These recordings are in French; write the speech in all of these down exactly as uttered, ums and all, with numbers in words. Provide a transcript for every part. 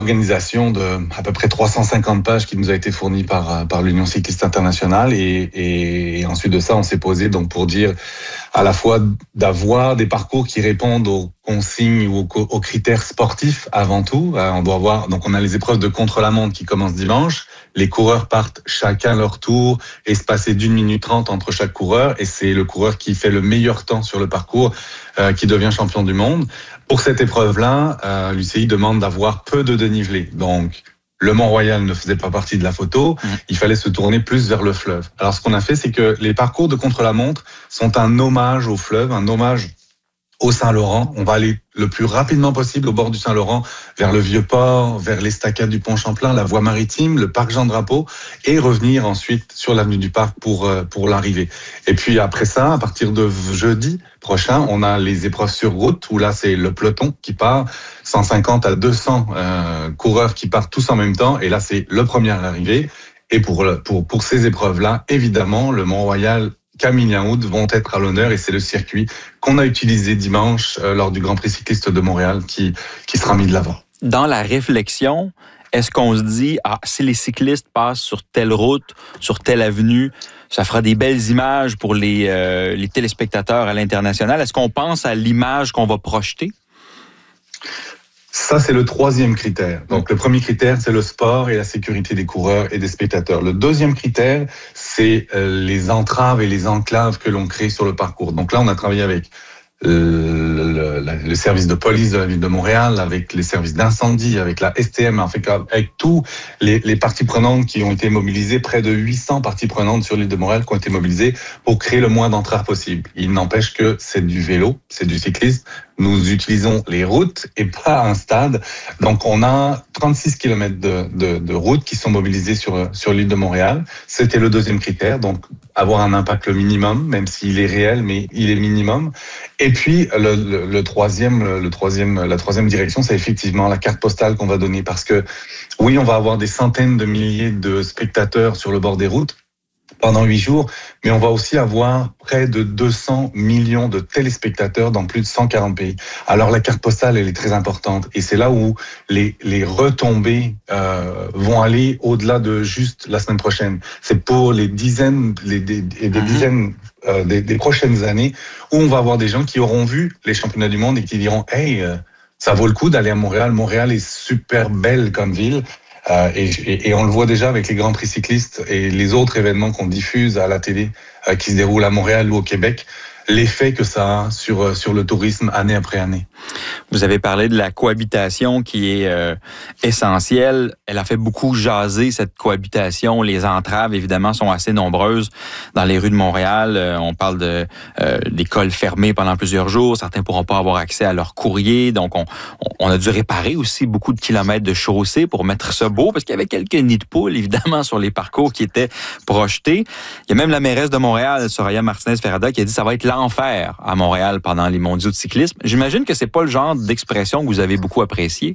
organisation de à peu près trois cent cinquante pages qui nous a été fournie par par l'Union cycliste internationale et, et ensuite de ça on s'est posé donc pour dire à la fois d'avoir des parcours qui répondent aux consignes ou aux, aux critères sportifs avant tout. On doit avoir donc on a les épreuves de contre-la-montre qui commencent dimanche. Les coureurs partent chacun leur tour, espacés d'une minute trente entre chaque coureur et c'est le coureur qui fait le meilleur temps sur le parcours euh, qui devient champion du monde. Pour cette épreuve-là, euh, l'U C I demande d'avoir peu de dénivelé. Donc, le Mont-Royal ne faisait pas partie de la photo. Mmh. Il fallait se tourner plus vers le fleuve. Alors, ce qu'on a fait, c'est que les parcours de contre-la-montre sont un hommage au fleuve, un hommage au Saint-Laurent. On va aller le plus rapidement possible au bord du Saint-Laurent, vers le Vieux-Port, vers l'estacade du Pont Champlain, la voie maritime, le parc Jean-Drapeau, et revenir ensuite sur l'avenue du Parc pour pour l'arrivée. Et puis après ça, à partir de jeudi prochain, on a les épreuves sur route, où là c'est le peloton qui part, cent cinquante à deux cents euh, coureurs qui partent tous en même temps, et là c'est le premier à l'arrivée. Et pour pour pour ces épreuves-là, évidemment, le Mont-Royal, Camille-Yaound vont être à l'honneur et c'est le circuit qu'on a utilisé dimanche euh, lors du Grand Prix cycliste de Montréal qui, qui sera mis de l'avant. Dans la réflexion, est-ce qu'on se dit, ah, si les cyclistes passent sur telle route, sur telle avenue, ça fera des belles images pour les, euh, les téléspectateurs à l'international? Est-ce qu'on pense à l'image qu'on va projeter? Ça, c'est le troisième critère. Donc, le premier critère, c'est le sport et la sécurité des coureurs et des spectateurs. Le deuxième critère, c'est les entraves et les enclaves que l'on crée sur le parcours. Donc là, on a travaillé avec le, le, le service de police de la ville de Montréal, avec les services d'incendie, avec la S T M, en fait, avec tous les, les parties prenantes qui ont été mobilisées, près de huit cents parties prenantes sur l'île de Montréal qui ont été mobilisées pour créer le moins d'entraves possible. Il n'empêche que c'est du vélo, c'est du cyclisme. Nous utilisons les routes et pas un stade. Donc, on a trente-six kilomètres de, de, de routes qui sont mobilisées sur, sur l'île de Montréal. C'était le deuxième critère. Donc, avoir un impact le minimum, même s'il est réel, mais il est minimum. Et puis, le, le, le troisième, le troisième, la troisième direction, c'est effectivement la carte postale qu'on va donner. Parce que, oui, on va avoir des centaines de milliers de spectateurs sur le bord des routes pendant huit jours, mais on va aussi avoir près de deux cents millions de téléspectateurs dans plus de cent quarante pays. Alors la carte postale, elle est très importante et c'est là où les, les retombées euh, vont aller au-delà de juste la semaine prochaine. C'est pour les dizaines, les, des, des dizaines euh, des, des prochaines années où on va avoir des gens qui auront vu les championnats du monde et qui diront « Hey, euh, ça vaut le coup d'aller à Montréal. Montréal est super belle comme ville. » Euh, et, et, et on le voit déjà avec les grands prix cyclistes et les autres événements qu'on diffuse à la télé euh, qui se déroulent à Montréal ou au Québec, l'effet que ça a sur sur le tourisme année après année. Vous avez parlé de la cohabitation qui est euh, essentielle. Elle a fait beaucoup jaser, cette cohabitation. Les entraves, évidemment, sont assez nombreuses dans les rues de Montréal. Euh, on parle de euh, d'écoles fermées pendant plusieurs jours. Certains pourront pas avoir accès à leur courrier. Donc, on, on a dû réparer aussi beaucoup de kilomètres de chaussées pour mettre ça beau, parce qu'il y avait quelques nids de poules, évidemment, sur les parcours qui étaient projetés. Il y a même la mairesse de Montréal, Soraya Martinez-Ferrada, qui a dit que ça va être l'enfer à Montréal pendant les mondiaux de cyclisme. J'imagine que c'est pas le genre d'expression que vous avez beaucoup apprécié.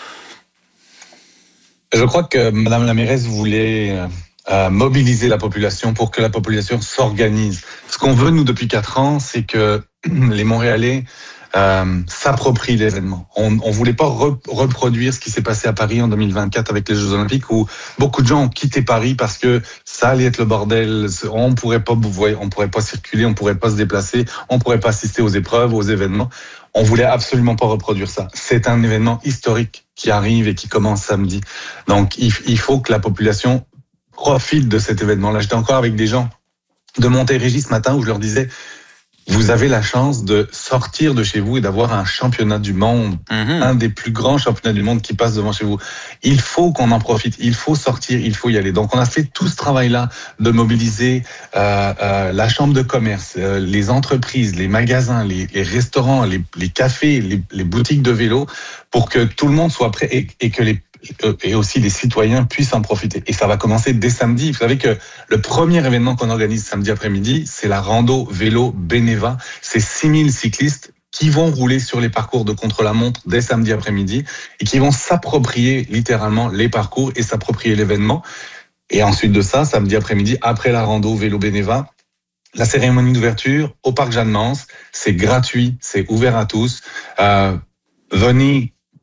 Je crois que Madame la mairesse voulait euh, mobiliser la population pour que la population s'organise. Ce qu'on veut, nous, depuis quatre ans, c'est que les Montréalais euh, s'approprient l'événement. On ne voulait pas re- reproduire ce qui s'est passé à Paris en deux mille vingt-quatre avec les Jeux Olympiques où beaucoup de gens ont quitté Paris parce que ça allait être le bordel. On pourrait pas, on pourrait pas circuler, on pourrait pas se déplacer, on pourrait pas assister aux épreuves, aux événements. On voulait absolument pas reproduire ça. C'est un événement historique qui arrive et qui commence samedi. Donc, il, il faut que la population profite de cet événement-là. J'étais encore avec des gens de Montérégie ce matin où je leur disais, vous avez la chance de sortir de chez vous et d'avoir un championnat du monde, mmh. un des plus grands championnats du monde qui passe devant chez vous. Il faut qu'on en profite, il faut sortir, il faut y aller. Donc, on a fait tout ce travail-là de mobiliser euh, euh, la chambre de commerce, euh, les entreprises, les magasins, les, les restaurants, les, les cafés, les, les boutiques de vélo, pour que tout le monde soit prêt et, et que les et aussi les citoyens puissent en profiter. Et ça va commencer dès samedi. Vous savez que le premier événement qu'on organise samedi après-midi, c'est la rando vélo Beneva. C'est six mille cyclistes qui vont rouler sur les parcours de contre-la-montre dès samedi après-midi et qui vont s'approprier littéralement les parcours et s'approprier l'événement. Et ensuite de ça, samedi après-midi, après la rando vélo Beneva, la cérémonie d'ouverture au parc Jeanne-Mance, c'est gratuit, c'est ouvert à tous. Euh, venez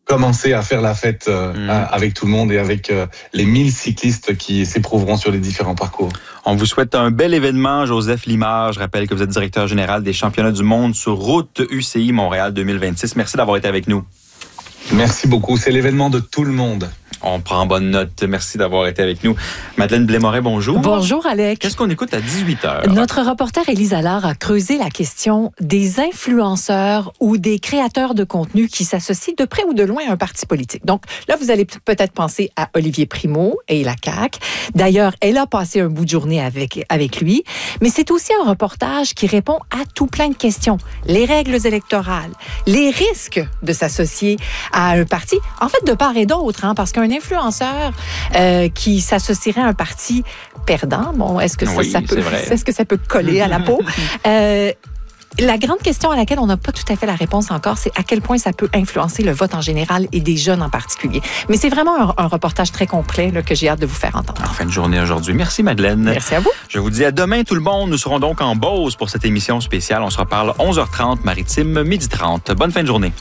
commencer à faire la fête euh, mmh. avec tout le monde et avec euh, les mille cyclistes qui s'éprouveront sur les différents parcours. On vous souhaite un bel événement, Joseph Limard. Je rappelle que vous êtes directeur général des championnats du monde sur route U C I Montréal deux mille vingt-six. Merci d'avoir été avec nous. Merci beaucoup. C'est l'événement de tout le monde. On prend bonne note. Merci d'avoir été avec nous. Madeleine Blais-Moret, bonjour. Bonjour, Alec. Qu'est-ce qu'on écoute à dix-huit heures? Notre reporter Élise Allard a creusé la question des influenceurs ou des créateurs de contenu qui s'associent de près ou de loin à un parti politique. Donc là, vous allez peut-être penser à Olivier Primo et la C A Q. D'ailleurs, elle a passé un bout de journée avec, avec lui. Mais c'est aussi un reportage qui répond à tout plein de questions. Les règles électorales, les risques de s'associer à un parti, en fait, de part et d'autre, hein, parce qu'un influenceur euh, qui s'associerait à un parti perdant, bon, est-ce que ça, oui, ça peut, est-ce que ça peut coller à la peau? Euh, La grande question à laquelle on n'a pas tout à fait la réponse encore, c'est à quel point ça peut influencer le vote en général et des jeunes en particulier. Mais c'est vraiment un, un reportage très complet là, que j'ai hâte de vous faire entendre. En fin de journée aujourd'hui. Merci, Madeleine. Merci à vous. Je vous dis à demain, tout le monde. Nous serons donc en Beauce pour cette émission spéciale. On se reparle onze heures trente maritime, midi trente. Bonne fin de journée.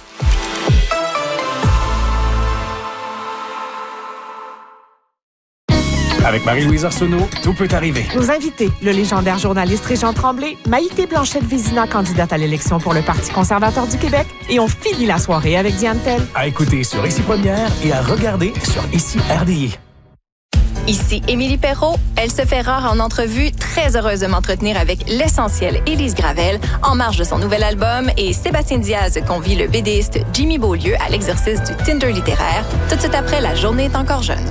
Avec Marie-Louise Arsenault, tout peut arriver. Nos invités, le légendaire journaliste Régent Tremblay, Maïté Blanchette-Vézina, candidate à l'élection pour le Parti conservateur du Québec, et on finit la soirée avec Diane Tell. À écouter sur Ici Première et à regarder sur Ici R D I. Ici Émilie Perrault. Elle se fait rare en entrevue, très heureuse de m'entretenir avec l'essentielle Élise Gravel en marge de son nouvel album et Sébastien Diaz convie le bédéiste Jimmy Beaulieu à l'exercice du Tinder littéraire. Tout de suite après, la journée est encore jeune.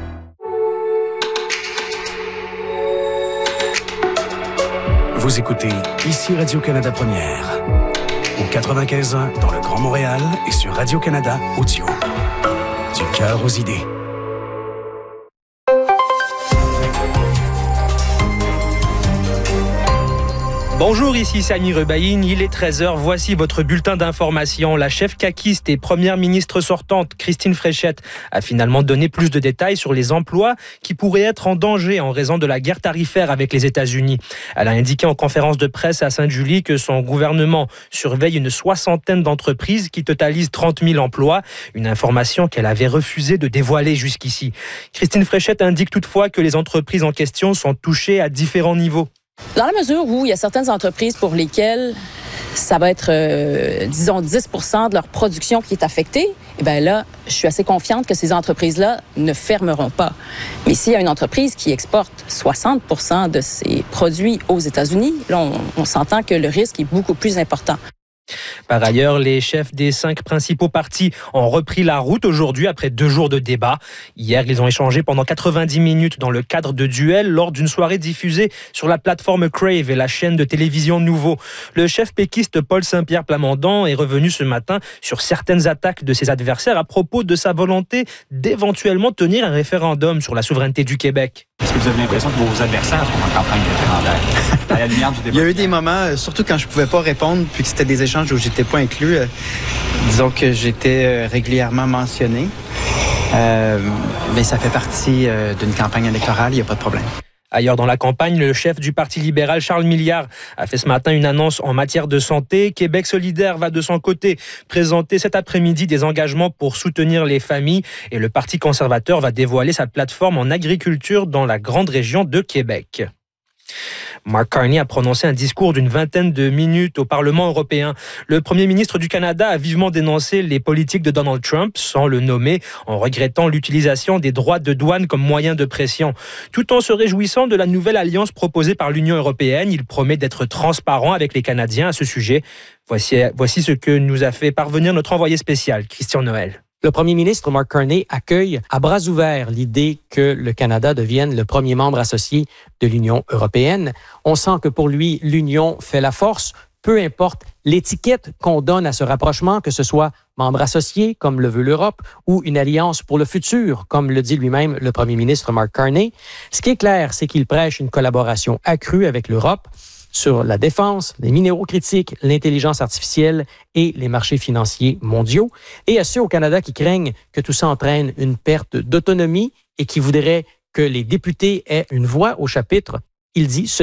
Vous écoutez Ici Radio-Canada Première, au quatre-vingt-quinze ans dans le Grand Montréal et sur Radio-Canada Audio. Du cœur aux idées. Bonjour, ici Sani Rebaïn, il est treize heures, voici votre bulletin d'information. La chef caquiste et première ministre sortante, Christine Fréchette, a finalement donné plus de détails sur les emplois qui pourraient être en danger en raison de la guerre tarifaire avec les États-Unis. Elle a indiqué en conférence de presse à Sainte-Julie que son gouvernement surveille une soixantaine d'entreprises qui totalisent trente mille emplois, une information qu'elle avait refusé de dévoiler jusqu'ici. Christine Fréchette indique toutefois que les entreprises en question sont touchées à différents niveaux. Dans la mesure où il y a certaines entreprises pour lesquelles ça va être, euh, disons, dix pour cent de leur production qui est affectée, eh bien là, je suis assez confiante que ces entreprises-là ne fermeront pas. Mais s'il y a une entreprise qui exporte soixante pour cent de ses produits aux États-Unis, là, on, on s'entend que le risque est beaucoup plus important. Par ailleurs, les chefs des cinq principaux partis ont repris la route aujourd'hui après deux jours de débat. Hier, ils ont échangé pendant quatre-vingt-dix minutes dans le cadre de duels lors d'une soirée diffusée sur la plateforme Crave et la chaîne de télévision Nouveau. Le chef péquiste Paul Saint-Pierre Plamondon est revenu ce matin sur certaines attaques de ses adversaires à propos de sa volonté d'éventuellement tenir un référendum sur la souveraineté du Québec. Est-ce que vous avez l'impression que vos adversaires sont en campagne référendaire à la lumière du débat? Il y a eu des moments, surtout quand je ne pouvais pas répondre, puis que c'était des échanges où j'étais pas inclus. Euh, disons que j'étais euh, régulièrement mentionné. Euh, mais ça fait partie euh, d'une campagne électorale, il n'y a pas de problème. Ailleurs dans la campagne, le chef du Parti libéral, Charles Milliard, a fait ce matin une annonce en matière de santé. Québec solidaire va de son côté présenter cet après-midi des engagements pour soutenir les familles. Et le Parti conservateur va dévoiler sa plateforme en agriculture dans la grande région de Québec. Mark Carney a prononcé un discours d'une vingtaine de minutes au Parlement européen. Le Premier ministre du Canada a vivement dénoncé les politiques de Donald Trump, sans le nommer, en regrettant l'utilisation des droits de douane comme moyen de pression. Tout en se réjouissant de la nouvelle alliance proposée par l'Union européenne, il promet d'être transparent avec les Canadiens à ce sujet. Voici, voici ce que nous a fait parvenir notre envoyé spécial, Christian Noël. Le premier ministre Mark Carney accueille à bras ouverts l'idée que le Canada devienne le premier membre associé de l'Union européenne. On sent que pour lui, l'Union fait la force, peu importe l'étiquette qu'on donne à ce rapprochement, que ce soit membre associé, comme le veut l'Europe, ou une alliance pour le futur, comme le dit lui-même le premier ministre Mark Carney. Ce qui est clair, c'est qu'il prêche une collaboration accrue avec l'Europe sur la défense, les minéraux critiques, l'intelligence artificielle et les marchés financiers mondiaux. Et à ceux au Canada qui craignent que tout ça entraîne une perte d'autonomie et qui voudraient que les députés aient une voix au chapitre, il dit ceci.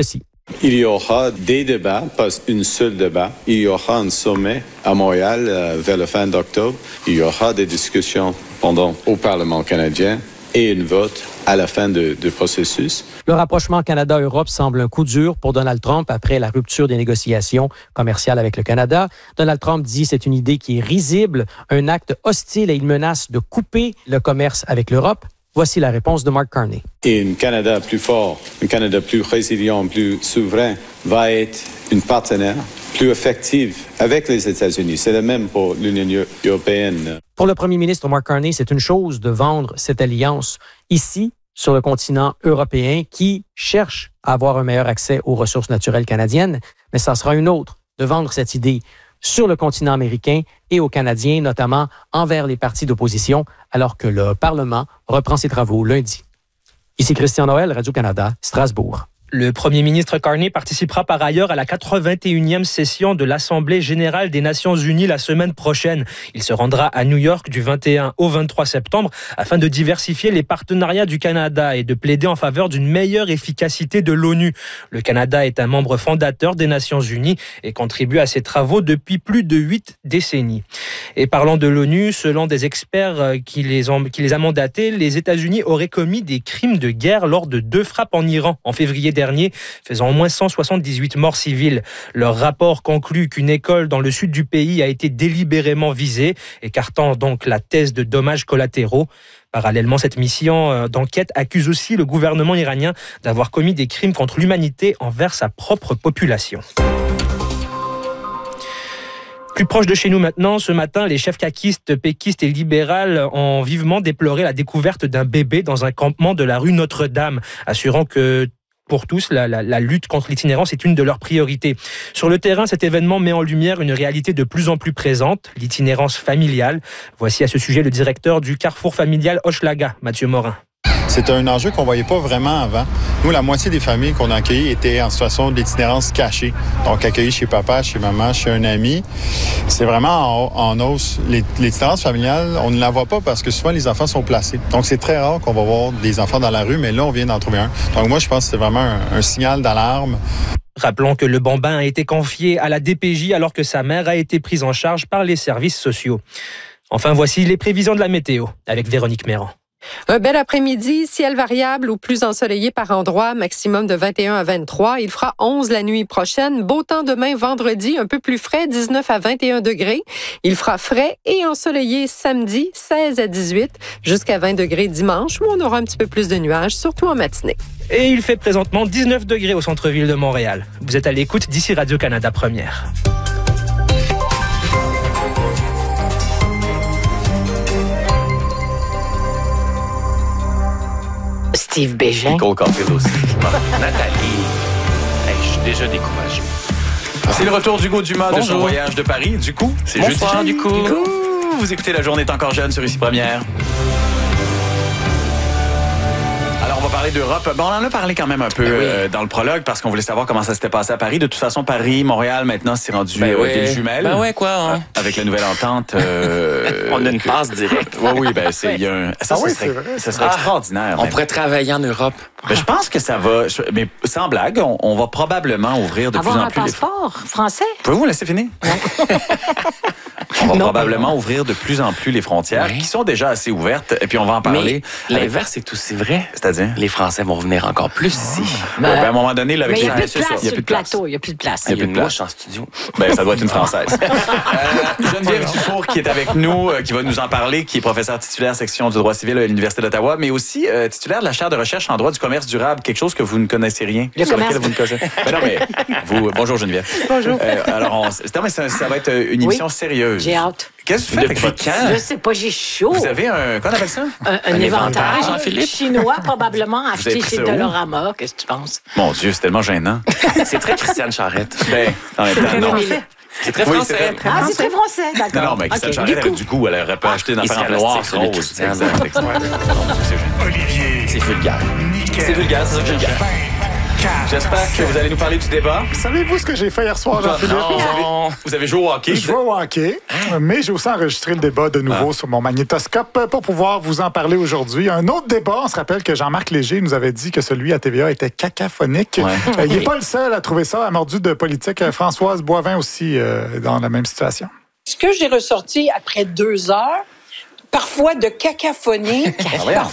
Il y aura des débats, pas une seule débat. Il y aura un sommet à Montréal euh, vers la fin d'octobre. Il y aura des discussions pendant au Parlement canadien et une vote à la fin du processus. Le rapprochement Canada-Europe semble un coup dur pour Donald Trump après la rupture des négociations commerciales avec le Canada. Donald Trump dit que c'est une idée qui est risible, un acte hostile et il menace de couper le commerce avec l'Europe. Voici la réponse de Mark Carney. Et un Canada plus fort, un Canada plus résilient, plus souverain, va être un partenaire plus effectif avec les États-Unis. C'est le même pour l'Union européenne. Pour le premier ministre Mark Carney, c'est une chose de vendre cette alliance ici, sur le continent européen, qui cherche à avoir un meilleur accès aux ressources naturelles canadiennes, mais ça sera une autre de vendre cette idée sur le continent américain et aux Canadiens, notamment envers les partis d'opposition, alors que le Parlement reprend ses travaux lundi. Ici Christian Noël, Radio-Canada, Strasbourg. Le premier ministre Carney participera par ailleurs à la quatre-vingt-et-unième session de l'Assemblée générale des Nations unies la semaine prochaine. Il se rendra à New York du vingt et un au vingt-trois septembre afin de diversifier les partenariats du Canada et de plaider en faveur d'une meilleure efficacité de l'ONU. Le Canada est un membre fondateur des Nations unies et contribue à ses travaux depuis plus de huit décennies. Et parlant de l'ONU, selon des experts qui les, ont, qui les a mandatés, les États-Unis auraient commis des crimes de guerre lors de deux frappes en Iran en février dernier, faisant au moins cent soixante-dix-huit morts civiles. Leur rapport conclut qu'une école dans le sud du pays a été délibérément visée, écartant donc la thèse de dommages collatéraux. Parallèlement, cette mission d'enquête accuse aussi le gouvernement iranien d'avoir commis des crimes contre l'humanité envers sa propre population. Plus proche de chez nous maintenant, ce matin, les chefs caquistes, péquistes et libérales ont vivement déploré la découverte d'un bébé dans un campement de la rue Notre-Dame, assurant que pour tous, la, la, la lutte contre l'itinérance est une de leurs priorités. Sur le terrain, cet événement met en lumière une réalité de plus en plus présente, l'itinérance familiale. Voici à ce sujet le directeur du Carrefour familial Hochelaga, Mathieu Morin. C'est un enjeu qu'on ne voyait pas vraiment avant. Nous, la moitié des familles qu'on a accueillies étaient en situation d'itinérance cachée. Donc, accueillies chez papa, chez maman, chez un ami. C'est vraiment en, en hausse. L'itinérance familiale, on ne la voit pas parce que souvent, les enfants sont placés. Donc, c'est très rare qu'on va voir des enfants dans la rue, mais là, on vient d'en trouver un. Donc, moi, je pense que c'est vraiment un, un signal d'alarme. Rappelons que le bambin a été confié à la D P J alors que sa mère a été prise en charge par les services sociaux. Enfin, voici les prévisions de la météo avec Véronique Méran. Un bel après-midi, ciel variable ou plus ensoleillé par endroits, maximum de vingt et un à vingt-trois. Il fera onze la nuit prochaine. Beau temps demain, vendredi, un peu plus frais, dix-neuf à vingt et un degrés. Il fera frais et ensoleillé samedi, seize à dix-huit, jusqu'à vingt degrés dimanche, où on aura un petit peu plus de nuages, surtout en matinée. Et il fait présentement dix-neuf degrés au centre-ville de Montréal. Vous êtes à l'écoute d'ici Radio-Canada Première. Steve Bégin. Nicole Caulfield aussi. Nathalie. Hey, je suis déjà découragé. C'est le retour d'Hugo Dumas Bonjour. de son voyage de Paris. Du coup, c'est jeudi. Bonsoir, du coup. Du coup, vous écoutez La Journée est encore jeune sur Ici Première. Alors, on va parler d'Europe. Bon, on en a parlé quand même un peu ben oui. euh, dans le prologue parce qu'on voulait savoir comment ça s'était passé à Paris. De toute façon, Paris, Montréal, maintenant, c'est rendu ben euh, oui. des jumelles. Ben ouais, quoi, hein? Avec la nouvelle entente. Euh, on a une passe directe. Oui, oui, ben c'est... Y a un, ça, ah oui, serait, ça serait ah, extraordinaire. On même. pourrait travailler en Europe. Ben, je pense que ça va... Je, mais sans blague, on, on va probablement ouvrir de Avoir plus en un plus... Avoir un passeport les... français? Pouvez-vous me laisser finir? On va non, probablement non. ouvrir de plus en plus les frontières, oui. qui sont déjà assez ouvertes, et puis on va en parler. Mais l'inverse est aussi vrai. C'est-à-dire? Les Français vont venir encore plus ici. Ben, ben, à un moment donné, là, avec mais les il n'y a plus de place il y a sur plus le plateau. Il n'y a plus de place. Il y a plus de place en studio. Ben, ça doit être une Française. euh, Geneviève Dufour, qui est avec nous, euh, qui va nous en parler, qui est professeure titulaire section du droit civil à l'Université d'Ottawa, mais aussi euh, titulaire de la chaire de recherche en droit du commerce durable, quelque chose que vous ne connaissez rien. Le sur commerce. Lequel vous ne connaissez. Ben non, mais vous, bonjour Geneviève. Bonjour. Euh, alors, on, non, mais ça, ça va être une émission oui. sérieuse. J'ai hâte. Qu'est-ce que vous faites avec votre quand? Je sais pas, j'ai chaud. Vous avez un... Qu'on appelle ça? Un, un, un éventail, Jean-Philippe. Chinois, probablement, acheté chez Dolorama. Qu'est-ce que tu penses? Mon Dieu, c'est tellement gênant. C'est très Christiane Charette. Ben, en même temps, non. C'est très français. Oui, c'est très... Ah, c'est très français, d'accord. Non, non, mais Christiane okay. Charette, elle a du goût. Elle aurait pas acheté une affaire en noir, rose. Olivier. C'est vulgaire. Nickel. C'est vulgaire, c'est ça que vulgaire. J'espère que vous allez nous parler du débat. Savez-vous ce que j'ai fait hier soir, Jean-Philippe? Non, vous, avez, vous avez joué au hockey. Je joue au hockey, mais j'ai aussi enregistré le débat de nouveau ah. sur mon magnétoscope pour pouvoir vous en parler aujourd'hui. Un autre débat, on se rappelle que Jean-Marc Léger nous avait dit que celui à T V A était cacaphonique. Ouais. Euh, il n'est pas le seul à trouver ça. À mordu de politique, Françoise Boivin aussi euh, dans la même situation. Ce que j'ai ressorti après deux heures, parfois de cacophonie, ah,